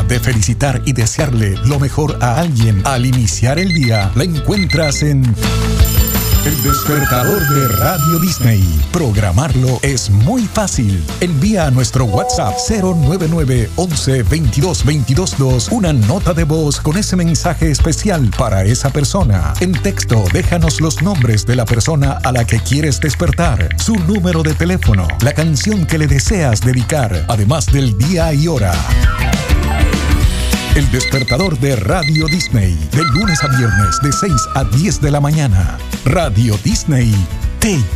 de felicitar y desearle lo mejor a alguien al iniciar el día la encuentras en El Despertador de Radio Disney. Programarlo es muy fácil. Envía a nuestro WhatsApp 099 11 22 222 una nota de voz con ese mensaje especial para esa persona. En texto, déjanos los nombres de la persona a la que quieres despertar, su número de teléfono, la canción que le deseas dedicar, además del día y hora. El Despertador de Radio Disney, de lunes a viernes de 6 a 10 de la mañana. Radio Disney te